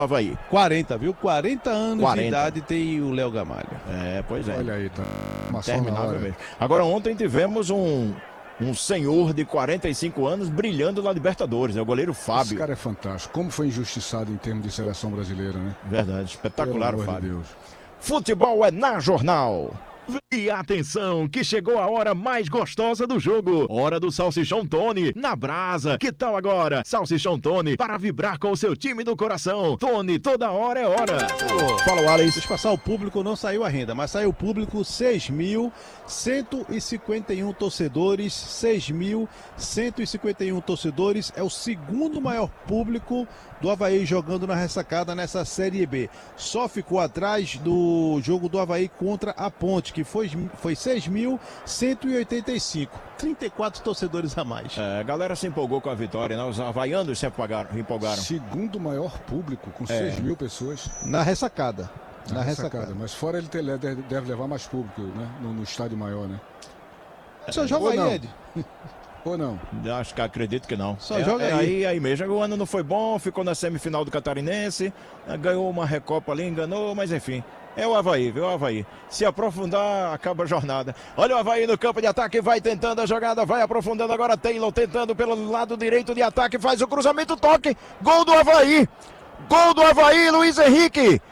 Havaí. 40, viu? 40 anos 40. de idade tem o Léo Gamalho. Pois é. Olha aí, tá. Terminável mesmo. Agora, ontem tivemos um senhor de 45 anos brilhando na Libertadores, é o goleiro Fábio. Esse cara é fantástico. Como foi injustiçado em termos de seleção brasileira, né? Verdade, espetacular o Pelo amor Fábio. de Deus. Futebol é na Jornal. E atenção, que chegou a hora mais gostosa do jogo. Hora do Salsichão Tony, na brasa. Que tal agora? Salsichão Tony, para vibrar com o seu time do coração. Tony, toda hora é hora. Fala, Wallace. Deixa eu passar o público, não saiu a renda, mas saiu o público 6.151 torcedores. 6.151 torcedores. É o segundo maior público do Avaí jogando na ressacada nessa Série B. Só ficou atrás do jogo do Avaí contra a Ponte, que foi 6.185. 34 torcedores a mais. A galera se empolgou com a vitória, né? Os havaianos se empolgaram. Segundo maior público, com 6.000 pessoas. Na ressacada. Na ressacada. Mas fora ele deve levar mais público, né? No estádio maior, né? Só joga aí, Ed. Ou não? Acho que acredito que não. Só joga aí. Aí mesmo. O ano não foi bom, ficou na semifinal do Catarinense, ganhou uma Recopa ali, enganou, mas enfim. É o Avaí, viu? O Avaí. Se aprofundar, acaba a jornada. Olha o Avaí no campo de ataque, vai tentando a jogada, vai aprofundando agora. Taylor tentando pelo lado direito de ataque, faz o cruzamento, toque. Gol do Avaí! Gol do Avaí, Luiz Henrique!